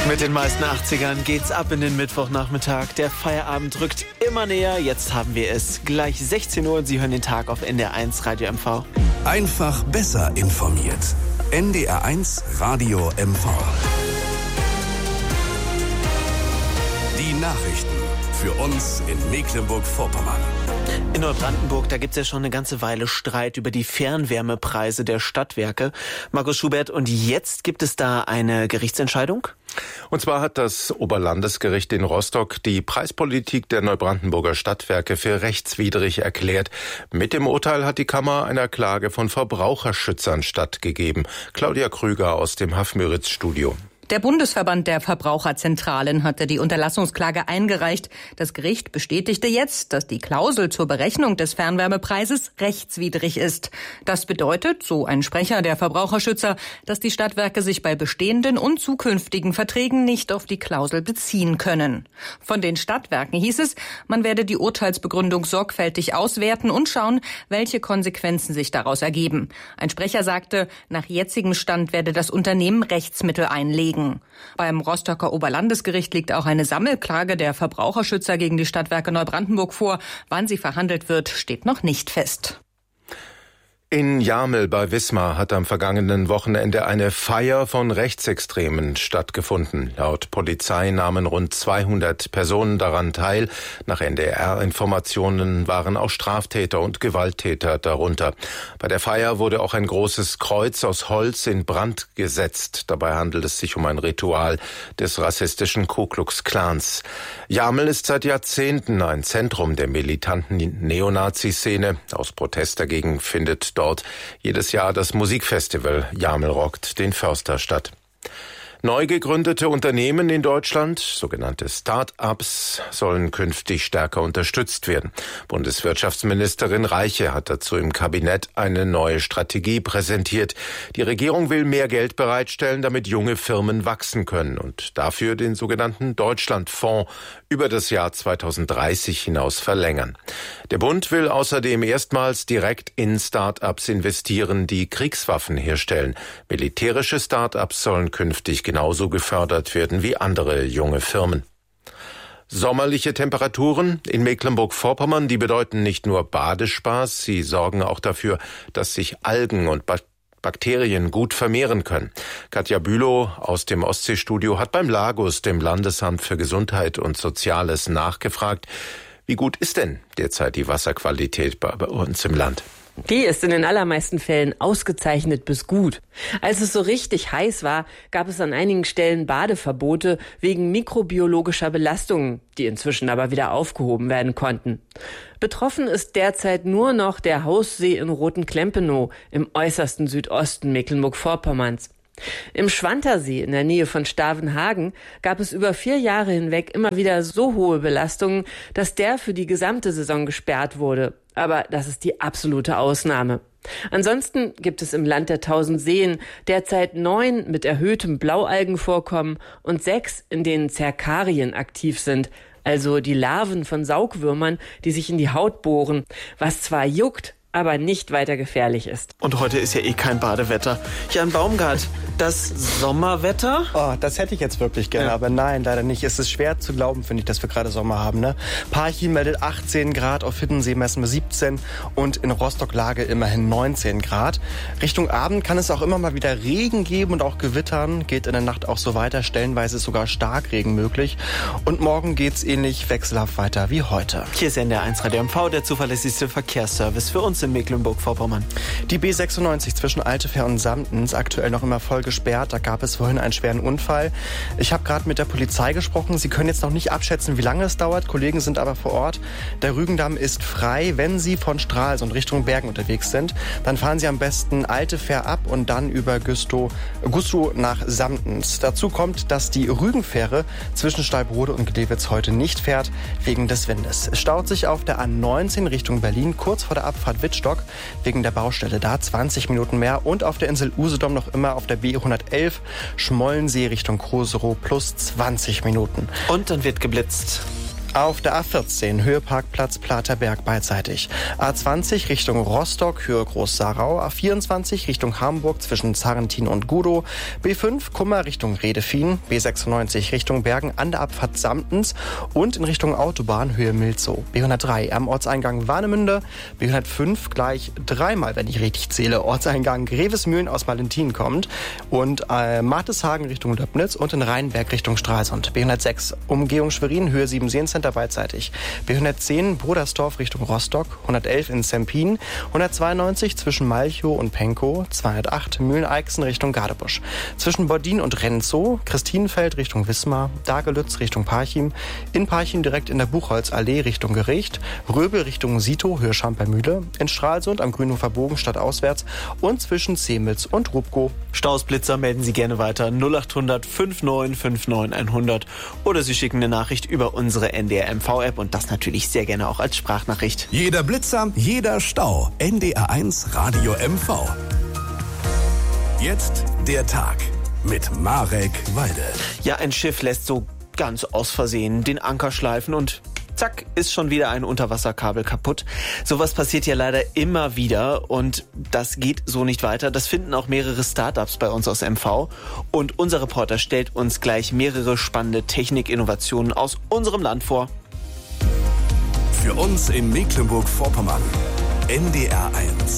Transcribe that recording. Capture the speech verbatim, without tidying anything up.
Mit den meisten achtzigern geht's ab in den Mittwochnachmittag. Der Feierabend rückt immer näher. Jetzt haben wir es gleich sechzehn Uhr und Sie hören den Tag auf N D R eins Radio M V. Einfach besser informiert. N D R eins Radio M V. Die Nachrichten für uns in Mecklenburg-Vorpommern. In Neubrandenburg, da gibt's ja schon eine ganze Weile Streit über die Fernwärmepreise der Stadtwerke. Markus Schubert, und jetzt gibt es da eine Gerichtsentscheidung? Und zwar hat das Oberlandesgericht in Rostock die Preispolitik der Neubrandenburger Stadtwerke für rechtswidrig erklärt. Mit dem Urteil hat die Kammer einer Klage von Verbraucherschützern stattgegeben. Claudia Krüger aus dem Hafmüritz-Studio. Der Bundesverband der Verbraucherzentralen hatte die Unterlassungsklage eingereicht. Das Gericht bestätigte jetzt, dass die Klausel zur Berechnung des Fernwärmepreises rechtswidrig ist. Das bedeutet, so ein Sprecher der Verbraucherschützer, dass die Stadtwerke sich bei bestehenden und zukünftigen Verträgen nicht auf die Klausel beziehen können. Von den Stadtwerken hieß es, man werde die Urteilsbegründung sorgfältig auswerten und schauen, welche Konsequenzen sich daraus ergeben. Ein Sprecher sagte, nach jetzigem Stand werde das Unternehmen Rechtsmittel einlegen. Beim Rostocker Oberlandesgericht liegt auch eine Sammelklage der Verbraucherschützer gegen die Stadtwerke Neubrandenburg vor. Wann sie verhandelt wird, steht noch nicht fest. In Jamel bei Wismar hat am vergangenen Wochenende eine Feier von Rechtsextremen stattgefunden. Laut Polizei nahmen rund zweihundert Personen daran teil. Nach N D R-Informationen waren auch Straftäter und Gewalttäter darunter. Bei der Feier wurde auch ein großes Kreuz aus Holz in Brand gesetzt. Dabei handelt es sich um ein Ritual des rassistischen Ku Klux Klans. Jamel ist seit Jahrzehnten ein Zentrum der militanten Neonazi-Szene. Aus Protest dagegen findet dort Dort jedes Jahr das Musikfestival Jamel rockt den Förster statt. Neu gegründete Unternehmen in Deutschland, sogenannte Start-ups, sollen künftig stärker unterstützt werden. Bundeswirtschaftsministerin Reiche hat dazu im Kabinett eine neue Strategie präsentiert. Die Regierung will mehr Geld bereitstellen, damit junge Firmen wachsen können und dafür den sogenannten Deutschlandfonds über das Jahr zweitausenddreißig hinaus verlängern. Der Bund will außerdem erstmals direkt in Start-ups investieren, die Kriegswaffen herstellen. Militärische Start-ups sollen künftig genauso gefördert werden wie andere junge Firmen. Sommerliche Temperaturen in Mecklenburg-Vorpommern, die bedeuten nicht nur Badespaß, sie sorgen auch dafür, dass sich Algen und Bakterien gut vermehren können. Katja Bülow aus dem Ostseestudio hat beim LAGUS, dem Landesamt für Gesundheit und Soziales, nachgefragt, wie gut ist denn derzeit die Wasserqualität bei uns im Land? Die ist in den allermeisten Fällen ausgezeichnet bis gut. Als es so richtig heiß war, gab es an einigen Stellen Badeverbote wegen mikrobiologischer Belastungen, die inzwischen aber wieder aufgehoben werden konnten. Betroffen ist derzeit nur noch der Haussee in Rotenklempenow im äußersten Südosten Mecklenburg-Vorpommerns. Im Schwantersee in der Nähe von Stavenhagen gab es über vier Jahre hinweg immer wieder so hohe Belastungen, dass der für die gesamte Saison gesperrt wurde. Aber das ist die absolute Ausnahme. Ansonsten gibt es im Land der tausend Seen derzeit neun mit erhöhtem Blaualgenvorkommen und sechs, in denen Zerkarien aktiv sind, also die Larven von Saugwürmern, die sich in die Haut bohren, was zwar juckt, aber nicht weiter gefährlich ist. Und heute ist ja eh kein Badewetter. Jan Baumgart, das Sommerwetter? Oh, das hätte ich jetzt wirklich gerne, ja. Aber nein, leider nicht. Es ist schwer zu glauben, finde ich, dass wir gerade Sommer haben. Ne? Parchim meldet achtzehn Grad, auf Hiddensee messen wir siebzehn und in Rostock-Lage immerhin neunzehn Grad. Richtung Abend kann es auch immer mal wieder Regen geben und auch Gewittern. Geht in der Nacht auch so weiter, stellenweise ist sogar Starkregen möglich. Und morgen geht's ähnlich wechselhaft weiter wie heute. Hier ist N D R eins Radio M V, der zuverlässigste Verkehrsservice für uns in Mecklenburg-Vorpommern. Die B sechsundneunzig zwischen Altefähr und Samtens, aktuell noch immer voll gesperrt. Da gab es vorhin einen schweren Unfall. Ich habe gerade mit der Polizei gesprochen. Sie können jetzt noch nicht abschätzen, wie lange es dauert. Kollegen sind aber vor Ort. Der Rügendamm ist frei. Wenn Sie von Stralsund Richtung Bergen unterwegs sind, dann fahren Sie am besten Altefähr ab und dann über Güstrow, Güstrow nach Samtens. Dazu kommt, dass die Rügenfähre zwischen Stallbrode und Gdewitz heute nicht fährt, wegen des Windes. Es staut sich auf der A neunzehn Richtung Berlin, kurz vor der Abfahrt Wittstock, wegen der Baustelle da zwanzig Minuten mehr. Und auf der Insel Usedom noch immer auf der B hundertelf Schmollensee Richtung Kroserow plus zwanzig Minuten. Und dann wird geblitzt. Auf der A vierzehn, Höhe Parkplatz Platerberg beidseitig. A zwanzig Richtung Rostock, Höhe Groß-Sarau. A vierundzwanzig Richtung Hamburg zwischen Zarrentin und Gudow. B fünf Kummer Richtung Redefien. B sechsundneunzig Richtung Bergen an der Abfahrt Samtens und in Richtung Autobahn Höhe Milzow. B hundertdrei am Ortseingang Warnemünde. B hundertfünf gleich dreimal, wenn ich richtig zähle, Ortseingang Grevesmühlen aus Valentin kommt. Und äh, Marteshagen Richtung Löbnitz und in Rheinberg Richtung Stralsund. B hundertsechs Umgehung Schwerin, Höhe sieben Sehenzentren beidseitig. B hundertzehn Brodersdorf Richtung Rostock, hundertelf in Sempin, hundertzweiundneunzig zwischen Malchow und Penkow, zweihundertacht Mühlen-Eichsen Richtung Gadebusch. Zwischen Bordin und Renzow, Christinenfeld Richtung Wismar, Dagelütz Richtung Parchim, in Parchim direkt in der Buchholzallee Richtung Gericht, Röbel Richtung Sito, Höhe Schampermühle, in Stralsund am Grünhofer Bogen stadtauswärts und zwischen Zemitz und Rubkow. Stausblitzer melden Sie gerne weiter null acht hundert neunundfünfzig neunundfünfzig hundert oder Sie schicken eine Nachricht über unsere N D R M V-App und das natürlich sehr gerne auch als Sprachnachricht. Jeder Blitzer, jeder Stau. N D R eins Radio M V. Jetzt der Tag mit Marek Walde. Ja, ein Schiff lässt so ganz aus Versehen den Anker schleifen und zack, ist schon wieder ein Unterwasserkabel kaputt. Sowas passiert ja leider immer wieder und das geht so nicht weiter. Das finden auch mehrere Startups bei uns aus M V. Und unser Reporter stellt uns gleich mehrere spannende Technikinnovationen aus unserem Land vor. Für uns in Mecklenburg-Vorpommern. N D R eins.